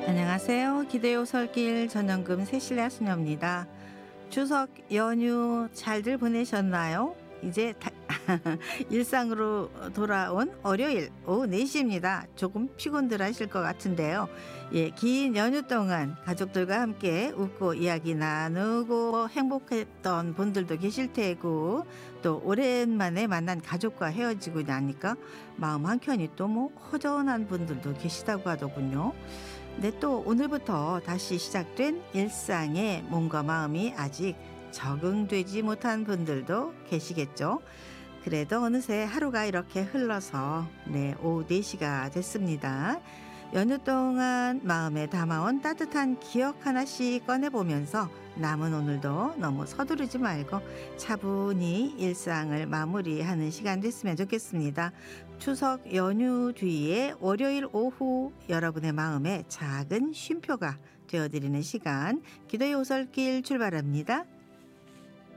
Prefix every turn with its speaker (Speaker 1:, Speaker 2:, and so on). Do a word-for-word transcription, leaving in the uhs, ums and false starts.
Speaker 1: 안녕하세요. 기도의 오솔길 전영금 세실야 수녀입니다. 추석 연휴 잘들 보내셨나요? 이제 다 일상으로 돌아온 월요일 오후 네 시입니다. 조금 피곤들 하실 것 같은데요. 예, 긴 연휴 동안 가족들과 함께 웃고 이야기 나누고 행복했던 분들도 계실 테고, 또 오랜만에 만난 가족과 헤어지고 나니까 마음 한켠이 또 뭐 허전한 분들도 계시다고 하더군요. 근데 또 오늘부터 다시 시작된 일상에 몸과 마음이 아직 적응되지 못한 분들도 계시겠죠. 그래도 어느새 하루가 이렇게 흘러서 네, 오후 네 시가 됐습니다. 연휴 동안 마음에 담아온 따뜻한 기억 하나씩 꺼내보면서 남은 오늘도 너무 서두르지 말고 차분히 일상을 마무리하는 시간 됐으면 좋겠습니다. 추석 연휴 뒤에 월요일 오후 여러분의 마음에 작은 쉼표가 되어드리는 시간, 기도의 오솔길 출발합니다.